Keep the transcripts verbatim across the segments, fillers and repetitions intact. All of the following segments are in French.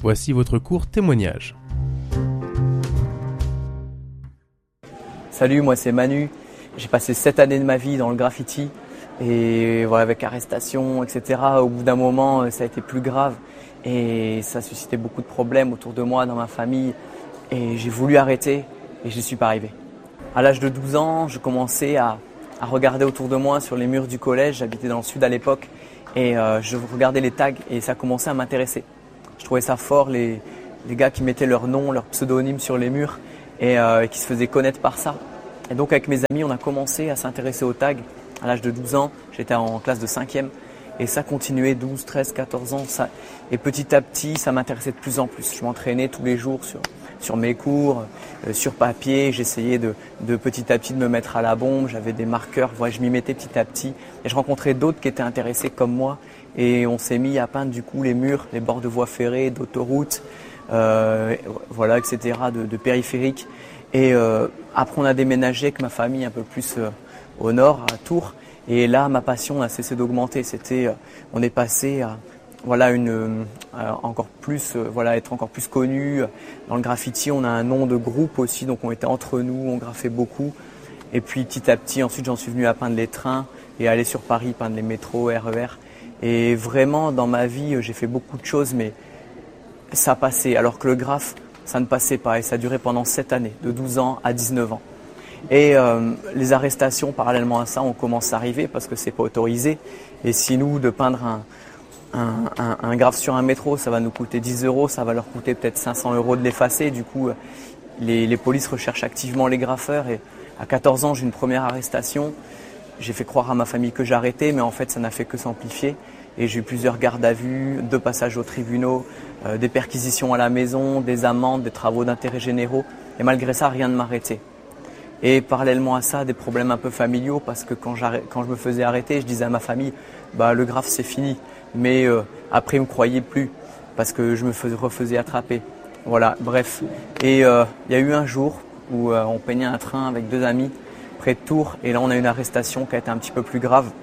Voici votre court témoignage. Salut, moi c'est Manu. J'ai passé sept années de ma vie dans le graffiti et voilà, avec arrestation, et cetera. Au bout d'un moment, ça a été plus grave et ça a suscité beaucoup de problèmes autour de moi, dans ma famille. Et j'ai voulu arrêter et je n'y suis pas arrivé. À l'âge de douze ans, je commençais à, à regarder autour de moi sur les murs du collège. J'habitais dans le sud à l'époque et euh, je regardais les tags et ça commençait à m'intéresser. Je trouvais ça fort, les, les gars qui mettaient leur nom, leur pseudonyme sur les murs et euh, qui se faisaient connaître par ça. Et donc avec mes amis, on a commencé à s'intéresser aux tags. À l'âge de douze ans, j'étais en classe de cinquième et ça continuait douze, treize, quatorze ans. Ça, et petit à petit, ça m'intéressait de plus en plus. Je m'entraînais tous les jours sur, sur mes cours, euh, sur papier. J'essayais de, de petit à petit de me mettre à la bombe. J'avais des marqueurs, voilà, je m'y mettais petit à petit. Et je rencontrais d'autres qui étaient intéressés comme moi. Et on s'est mis à peindre du coup les murs, les bords de voies ferrées, d'autoroutes, euh, voilà, et cetera, de, de périphériques. Et euh, après, on a déménagé avec ma famille un peu plus euh, au nord, à Tours. Et là, ma passion a cessé d'augmenter. C'était, euh, on est passé à voilà une euh, encore plus, euh, voilà, être encore plus connu dans le graffiti. On a un nom de groupe aussi, donc on était entre nous, on graffait beaucoup. Et puis petit à petit, ensuite, j'en suis venu à peindre les trains et aller sur Paris peindre les métros, R E R. Et vraiment, dans ma vie, j'ai fait beaucoup de choses, mais ça passait. Alors que le graphe, ça ne passait pas. Et ça a duré pendant sept années, de douze ans à dix-neuf ans. Et euh, les arrestations, parallèlement à ça, on commence à arriver parce que c'est pas autorisé. Et si nous, de peindre un, un, un, un graphe sur un métro, ça va nous coûter dix euros, ça va leur coûter peut-être cinq cents euros de l'effacer. Du coup, les, les polices recherchent activement les graffeurs. Et à quatorze ans, j'ai une première arrestation. J'ai fait croire à ma famille que j'arrêtais, mais en fait, ça n'a fait que s'amplifier. Et j'ai eu plusieurs gardes à vue, deux passages aux tribunaux, euh, des perquisitions à la maison, des amendes, des travaux d'intérêt généraux. Et malgré ça, rien ne m'arrêtait. Et parallèlement à ça, des problèmes un peu familiaux parce que quand, quand je me faisais arrêter, je disais à ma famille, bah, le graphe c'est fini. Mais euh, après, ils ne me croyaient plus parce que je me faisais, refaisais attraper. Voilà, bref. Et il euh, y a eu un jour où euh, on peignait un train avec deux amis près de Tours. Et là, on a eu une arrestation qui a été un petit peu plus grave.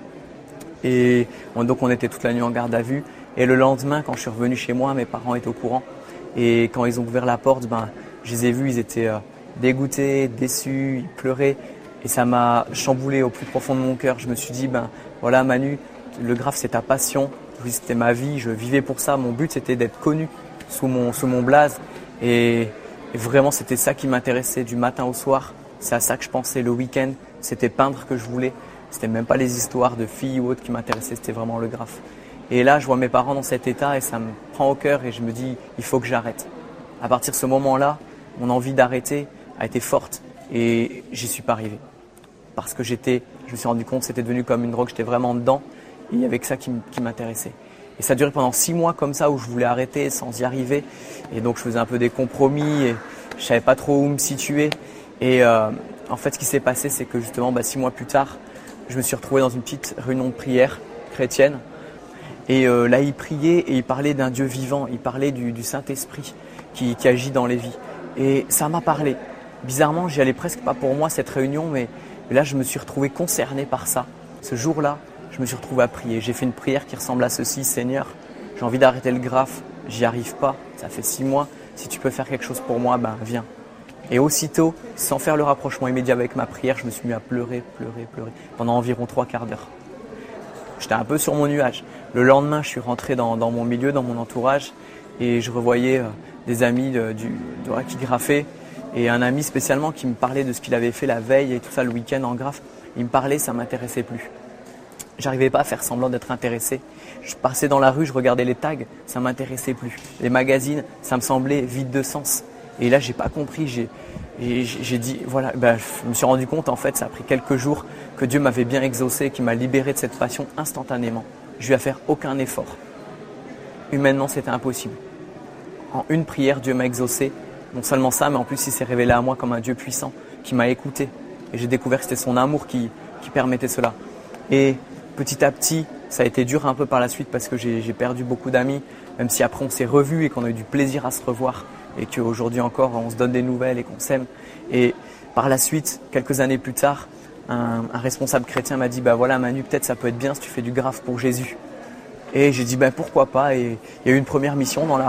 Et on, donc, on était toute la nuit en garde à vue. Et le lendemain, quand je suis revenu chez moi, mes parents étaient au courant. Et quand ils ont ouvert la porte, ben, je les ai vus, ils étaient euh, dégoûtés, déçus, ils pleuraient. Et ça m'a chamboulé au plus profond de mon cœur. Je me suis dit, ben voilà Manu, le graphe c'est ta passion. Oui, c'était ma vie, je vivais pour ça. Mon but c'était d'être connu sous mon, sous mon blaze. Et, et vraiment c'était ça qui m'intéressait du matin au soir. C'est à ça que je pensais le week-end. C'était peindre que je voulais. C'était même pas les histoires de filles ou autres qui m'intéressaient, c'était vraiment le graphe. Et là, je vois mes parents dans cet état et ça me prend au cœur et je me dis, il faut que j'arrête. À partir de ce moment-là, mon envie d'arrêter a été forte et j'y suis pas arrivé. Parce que j'étais, je me suis rendu compte que c'était devenu comme une drogue, j'étais vraiment dedans et il y avait que ça qui m'intéressait. Et ça a duré pendant six mois comme ça où je voulais arrêter sans y arriver. Et donc je faisais un peu des compromis et je savais pas trop où me situer. Et euh, en fait, ce qui s'est passé, c'est que justement, bah, six mois plus tard, je me suis retrouvé dans une petite réunion de prière chrétienne. Et euh, là, il priait et il parlait d'un Dieu vivant. Il parlait du, du Saint-Esprit qui, qui agit dans les vies. Et ça m'a parlé. Bizarrement, j'y allais presque pas pour moi cette réunion, mais là, je me suis retrouvé concerné par ça. Ce jour-là, je me suis retrouvé à prier. J'ai fait une prière qui ressemble à ceci. Seigneur, j'ai envie d'arrêter le graphe. J'y arrive pas. Ça fait six mois. Si tu peux faire quelque chose pour moi, ben viens. Et aussitôt, sans faire le rapprochement immédiat avec ma prière, je me suis mis à pleurer, pleurer, pleurer pendant environ trois quarts d'heure. J'étais un peu sur mon nuage. Le lendemain, je suis rentré dans, dans mon milieu, dans mon entourage, et je revoyais euh, des amis de, du, de, qui graffaient, et un ami spécialement qui me parlait de ce qu'il avait fait la veille et tout ça le week-end en graphe. Il me parlait, ça m'intéressait plus. J'arrivais pas à faire semblant d'être intéressé. Je passais dans la rue, je regardais les tags, ça m'intéressait plus. Les magazines, ça me semblait vide de sens. Et là, j'ai pas compris. J'ai, j'ai, j'ai dit, voilà, ben, je me suis rendu compte, en fait, ça a pris quelques jours que Dieu m'avait bien exaucé, qu'il m'a libéré de cette passion instantanément. Je lui ai à faire aucun effort. Humainement, c'était impossible. En une prière, Dieu m'a exaucé. Non seulement ça, mais en plus, il s'est révélé à moi comme un Dieu puissant qui m'a écouté. Et j'ai découvert que c'était son amour qui, qui permettait cela. Et petit à petit, ça a été dur un peu par la suite parce que j'ai, j'ai perdu beaucoup d'amis, même si après on s'est revus et qu'on a eu du plaisir à se revoir. Et qu'aujourd'hui encore, on se donne des nouvelles et qu'on s'aime. Et par la suite, quelques années plus tard, un, un responsable chrétien m'a dit « Bah voilà Manu, peut-être ça peut être bien si tu fais du graphe pour Jésus ». Et j'ai dit « Ben pourquoi pas ?» Et il y a eu une première mission dans la rue.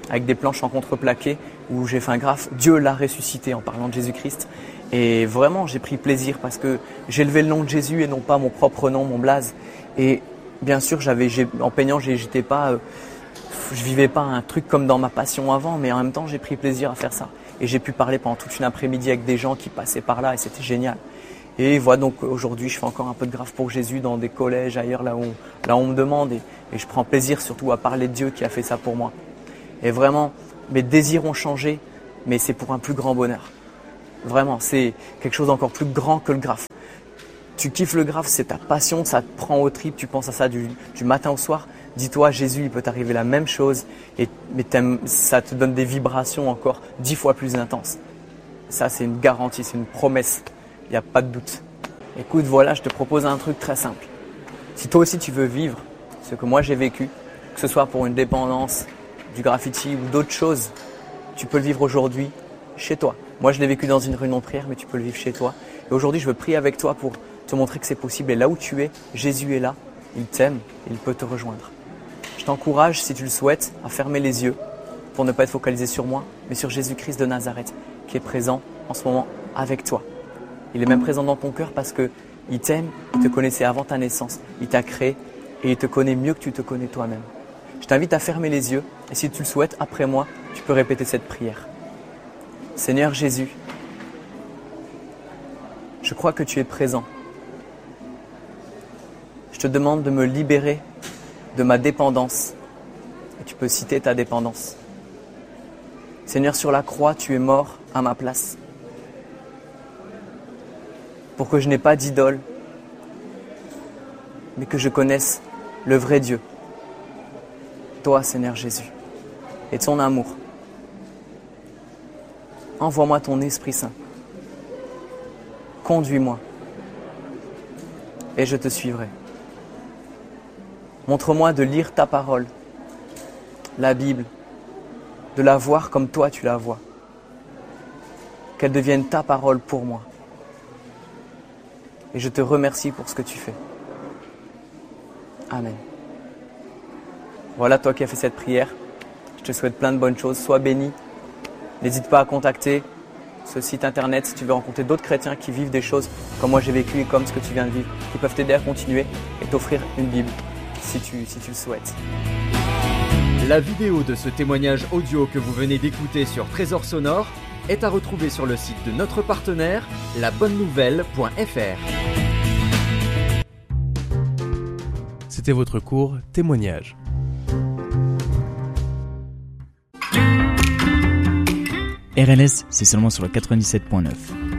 avec des planches en contreplaqué où j'ai fait un graphe « Dieu l'a ressuscité » en parlant de Jésus-Christ. Et vraiment, j'ai pris plaisir parce que j'ai levé le nom de Jésus et non pas mon propre nom, mon blaze. Et bien sûr, j'avais, j'ai, en peignant, j'étais pas, euh, je vivais pas un truc comme dans ma passion avant, mais en même temps, j'ai pris plaisir à faire ça. Et j'ai pu parler pendant toute une après-midi avec des gens qui passaient par là et c'était génial. Et voilà, donc aujourd'hui, je fais encore un peu de graphe pour Jésus dans des collèges, ailleurs, là où, là où on me demande. Et, et je prends plaisir surtout à parler de Dieu qui a fait ça pour moi. Et vraiment, mes désirs ont changé, mais c'est pour un plus grand bonheur. Vraiment, c'est quelque chose d'encore plus grand que le graphe. Tu kiffes le graphe, c'est ta passion, ça te prend au trip, tu penses à ça du, du matin au soir. Dis-toi, Jésus, il peut t'arriver la même chose, et, mais ça te donne des vibrations encore dix fois plus intenses. Ça, c'est une garantie, c'est une promesse, il n'y a pas de doute. Écoute, voilà, je te propose un truc très simple. Si toi aussi tu veux vivre ce que moi j'ai vécu, que ce soit pour une dépendance, du graffiti ou d'autres choses, tu peux le vivre aujourd'hui chez toi. Moi, je l'ai vécu dans une réunion de prière, mais tu peux le vivre chez toi. Et aujourd'hui, je veux prier avec toi pour te montrer que c'est possible. Et là où tu es, Jésus est là, il t'aime, il peut te rejoindre. Je t'encourage, si tu le souhaites, à fermer les yeux pour ne pas être focalisé sur moi, mais sur Jésus-Christ de Nazareth, qui est présent en ce moment avec toi. Il est même présent dans ton cœur parce qu'il t'aime, il te connaissait avant ta naissance, il t'a créé et il te connaît mieux que tu te connais toi-même. Je t'invite à fermer les yeux et si tu le souhaites, après moi, tu peux répéter cette prière. Seigneur Jésus, je crois que tu es présent. Je te demande de me libérer de ma dépendance. Et tu peux citer ta dépendance. Seigneur, sur la croix, tu es mort à ma place. Pour que je n'ai pas d'idole, mais que je connaisse le vrai Dieu. Toi, Seigneur Jésus, et ton amour. Envoie-moi ton Esprit Saint. Conduis-moi. Et je te suivrai. Montre-moi de lire ta parole, la Bible, de la voir comme toi tu la vois. Qu'elle devienne ta parole pour moi. Et je te remercie pour ce que tu fais. Amen. Voilà, toi qui as fait cette prière, je te souhaite plein de bonnes choses. Sois béni. N'hésite pas à contacter ce site internet si tu veux rencontrer d'autres chrétiens qui vivent des choses comme moi j'ai vécu et comme ce que tu viens de vivre, qui peuvent t'aider à continuer et t'offrir une Bible si tu, si tu le souhaites. La vidéo de ce témoignage audio que vous venez d'écouter sur Trésor Sonore est à retrouver sur le site de notre partenaire, la bonne nouvelle point f r. C'était votre cours Témoignage. R L S, c'est seulement sur le quatre-vingt-dix-sept point neuf.